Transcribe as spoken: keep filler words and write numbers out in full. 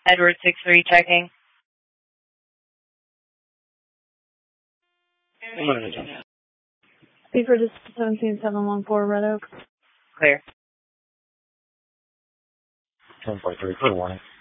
Edward six three checking. Beaver just seventeen seven one four Red Oak. Clear. ten point three, clear warning.